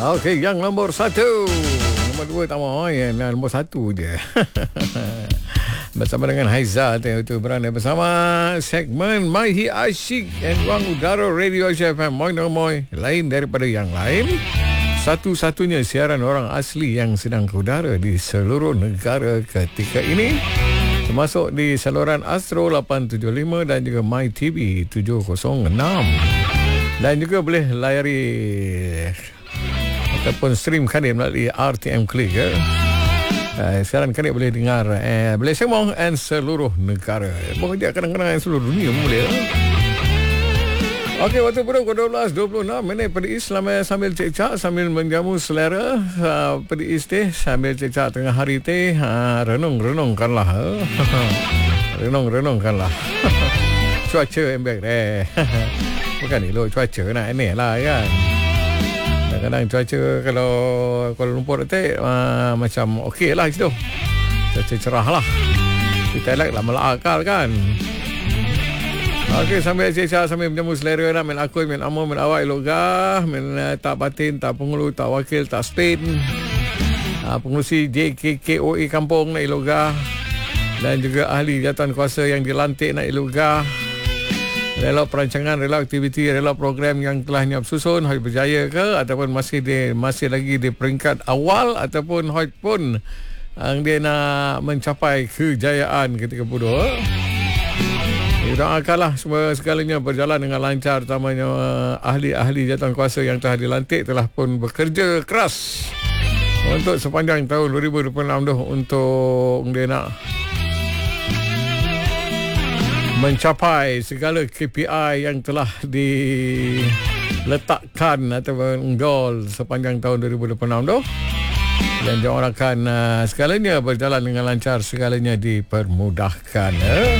Okey, yang nombor 1. Nombor 2 tak mau, yang nombor 1 je. Bersama dengan Haiza itu berada bersama segmen Mahi Asyik dan Ruang Udara Radio FM Moy lain daripada yang lain. Satu-satunya siaran orang asli yang sedang ke udara di seluruh negara ketika ini, termasuk di saluran Astro 875 dan juga MyTV 706, dan juga boleh layari ataupun stream kami melalui RTM Click ya. Sekarang kami boleh dengar boleh semua dan seluruh negara. Boleh dia kadang-kadang seluruh dunia boleh. Okey, waktu pukul 12.26 pada Islam sambil cek-cak, sambil menjamu selera pada istih, sambil cek-cak tengah hari teh, renung-renungkanlah. Renung-renungkanlah. Cuaca embek bukan elok cuaca nak ni lah kan. Kadang-kadang cuaca kalau Kuala Lumpur tu macam okey lah gitu. Cuaca cerah lah. Kita like lah melakal kan. Okey, sambil cek-cek, sambil menjamu selera lah. Main aku, main amo, main awak elok gah. Main tak batin, tak pengulu, tak wakil, tak spin. Pengurusi JKKOE kampung nak elok gah. Dan juga ahli jawatan kuasa yang dilantik nak elok gah. Rela perancangan, rela aktiviti, rela program yang telah nyiap susun, Hoj berjaya ke ataupun masih lagi di peringkat awal, ataupun Hoj pun dia nak mencapai kejayaan ketika bodoh. Doakanlah semua segalanya berjalan dengan lancar, terutamanya ahli-ahli jawatan kuasa yang telah dilantik telah pun bekerja keras untuk sepanjang tahun 2026 untuk dia nak mencapai segala KPI yang telah diletakkan ataupun goal sepanjang tahun 2026 tu. Dan diharapkan segalanya berjalan dengan lancar, segalanya dipermudahkan.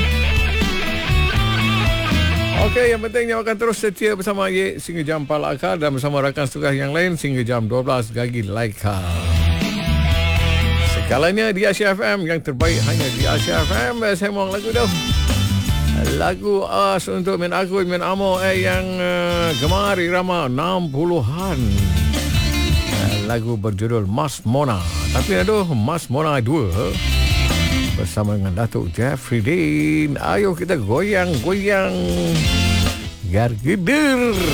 Okey, yang pentingnya akan terus setia bersama Ye sehingga jam 4 Akal dan bersama rakan tugas yang lain sehingga jam 12 Gagi Laika. Segalanya di Asia FM, yang terbaik hanya di Asia FM. Saya mau lagu dah. Lagu as untuk main aku, main amo yang gemar irama 60-an. Lagu berjudul Mas Mona. Tapi aduh, Mas Mona 2 bersama dengan Datuk Jeffrey Dean. Ayo kita goyang-goyang Gargeder.